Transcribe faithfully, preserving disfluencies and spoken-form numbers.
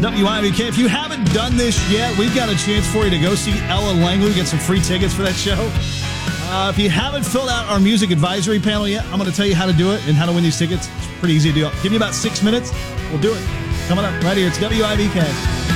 W I V K. If you haven't done this yet, we've got a chance for you to go see Ella Langley, get some free tickets for that show. Uh, if you haven't filled out our music advisory panel yet, I'm going to tell you how to do it and how to win these tickets. It's pretty easy to do. Give me about six minutes. We'll do it. Coming up right here. It's W I V K.